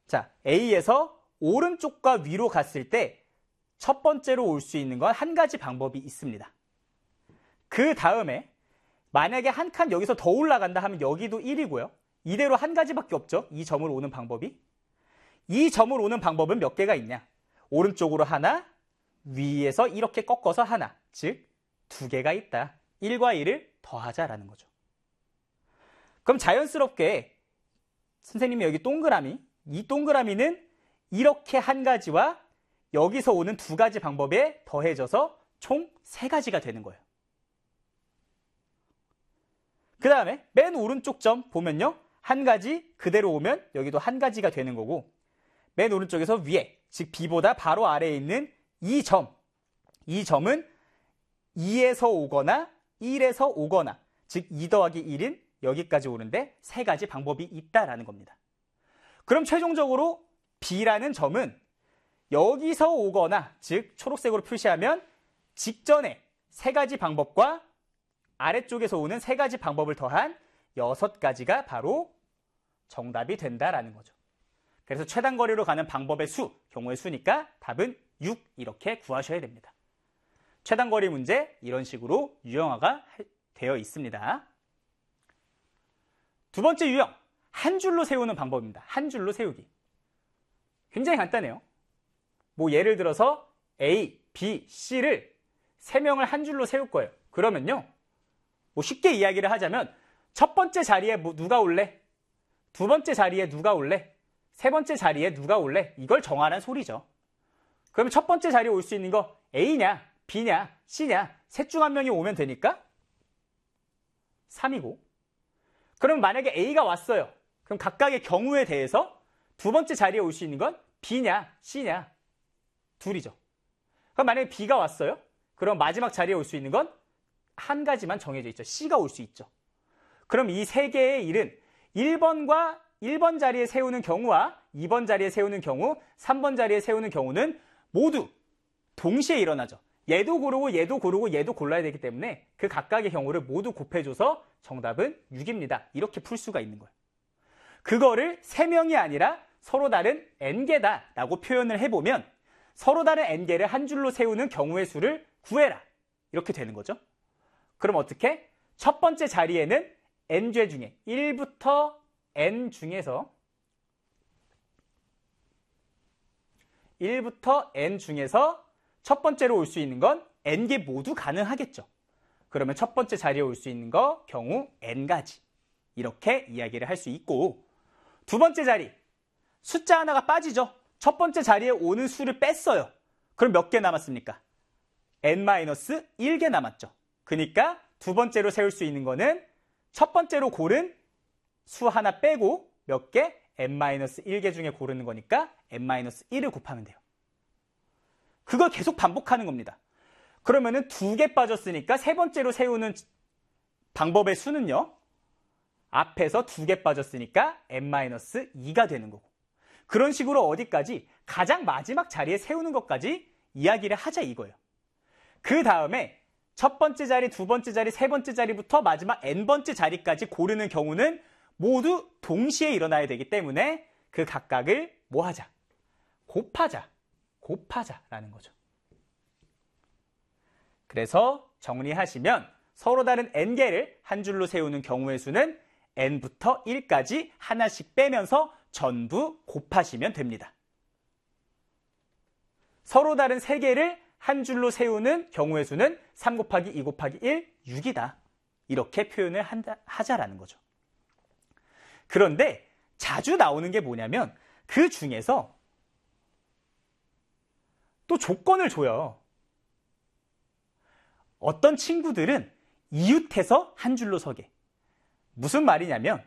자, A에서 오른쪽과 위로 갔을 때 첫 번째로 올 수 있는 건 한 가지 방법이 있습니다. 그 다음에 만약에 한 칸 여기서 더 올라간다 하면 여기도 1이고요. 이대로 한 가지밖에 없죠. 이 점을 오는 방법이. 이 점을 오는 방법은 몇 개가 있냐? 오른쪽으로 하나, 위에서 이렇게 꺾어서 하나. 즉, 2개가 있다. 1과 1을 더하자라는 거죠. 그럼 자연스럽게 선생님이 여기 동그라미, 이 동그라미는 이렇게 한 가지와 여기서 오는 2가지 방법에 더해져서 총 3가지가 되는 거예요. 그 다음에 맨 오른쪽 점 보면요. 한 가지 그대로 오면 여기도 한 가지가 되는 거고, 맨 오른쪽에서 위에, 즉 B보다 바로 아래에 있는 이 점은 2에서 오거나 1에서 오거나, 즉 2 더하기 1인 여기까지 오는데 3가지 방법이 있다라는 겁니다. 그럼 최종적으로 B라는 점은 여기서 오거나, 즉 초록색으로 표시하면 직전에 3가지 방법과 아래쪽에서 오는 3가지 방법을 더한 6가지가 바로 정답이 된다라는 거죠. 그래서 최단거리로 가는 방법의 수, 경우의 수니까 답은 6 이렇게 구하셔야 됩니다. 최단거리 문제 이런 식으로 유형화가 되어 있습니다. 두 번째 유형, 한 줄로 세우는 방법입니다. 한 줄로 세우기. 굉장히 간단해요. 뭐 예를 들어서 A, B, C를 3명을 한 줄로 세울 거예요. 그러면요, 뭐 쉽게 이야기를 하자면 첫 번째 자리에 누가 올래? 두 번째 자리에 누가 올래? 세 번째 자리에 누가 올래? 이걸 정하라는 소리죠. 그러면 첫 번째 자리에 올 수 있는 거 A냐, B냐, C냐, 셋 중 한 명이 오면 되니까 3이고, 그럼 만약에 A가 왔어요. 그럼 각각의 경우에 대해서 두 번째 자리에 올 수 있는 건 B냐, C냐, 2이죠. 그럼 만약에 B가 왔어요. 그럼 마지막 자리에 올 수 있는 건 한 가지만 정해져 있죠. C가 올 수 있죠. 그럼 이 3개의 일은 1번 자리에 세우는 경우와 2번 자리에 세우는 경우, 3번 자리에 세우는 경우는 모두 동시에 일어나죠. 얘도 고르고 얘도 고르고 얘도 골라야 되기 때문에 그 각각의 경우를 모두 곱해줘서 정답은 6입니다. 이렇게 풀 수가 있는 거예요. 그거를 3명이 아니라 서로 다른 n개다라고 표현을 해보면 서로 다른 n개를 한 줄로 세우는 경우의 수를 구해라. 이렇게 되는 거죠. 그럼 어떻게? 첫 번째 자리에는 n죄 중에 1부터 n 중에서 첫 번째로 올 수 있는 건 n개 모두 가능하겠죠. 그러면 첫 번째 자리에 올 수 있는 거 경우 n가지. 이렇게 이야기를 할 수 있고, 두 번째 자리, 숫자 하나가 빠지죠. 첫 번째 자리에 오는 수를 뺐어요. 그럼 몇 개 남았습니까? n-1개 남았죠. 그러니까 두 번째로 세울 수 있는 거는 첫 번째로 고른 수 하나 빼고 몇 개? n-1개 중에 고르는 거니까 n-1을 곱하면 돼요. 그걸 계속 반복하는 겁니다. 그러면은 2개 빠졌으니까 세 번째로 세우는 방법의 수는요, 앞에서 2개 빠졌으니까 n-2가 되는 거고, 그런 식으로 어디까지? 가장 마지막 자리에 세우는 것까지 이야기를 하자 이거예요. 그 다음에 첫 번째 자리, 두 번째 자리, 세 번째 자리부터 마지막 n번째 자리까지 고르는 경우는 모두 동시에 일어나야 되기 때문에 그 각각을 뭐 하자? 곱하자라는 거죠. 그래서 정리하시면 서로 다른 n개를 한 줄로 세우는 경우의 수는 n부터 1까지 하나씩 빼면서 전부 곱하시면 됩니다. 서로 다른 3개를 한 줄로 세우는 경우의 수는 3 곱하기 2 곱하기 1, 6이다. 이렇게 표현을 하자라는 거죠. 그런데 자주 나오는 게 뭐냐면 그 중에서 또 조건을 줘요. 어떤 친구들은 이웃해서 한 줄로 서게. 무슨 말이냐면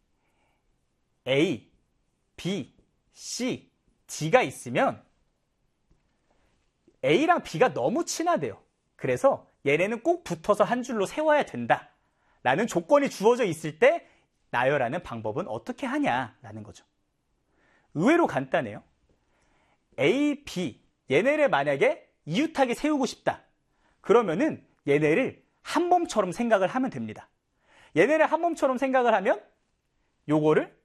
A, B, C, D가 있으면 A랑 B가 너무 친하대요. 그래서 얘네는 꼭 붙어서 한 줄로 세워야 된다 라는 조건이 주어져 있을 때 나열하는 방법은 어떻게 하냐라는 거죠. 의외로 간단해요. A, B 얘네를 만약에 이웃하게 세우고 싶다. 그러면은 얘네를 한 몸처럼 생각을 하면 됩니다. 얘네를 한 몸처럼 생각을 하면 요거를